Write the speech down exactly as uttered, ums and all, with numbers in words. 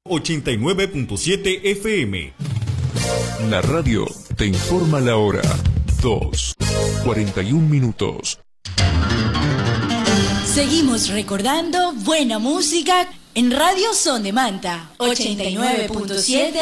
ochenta y nueve punto siete F M. La radio te informa la hora. dos, cuarenta y un minutos. Seguimos recordando buena música en Radio Son de Manta, ochenta y nueve punto siete.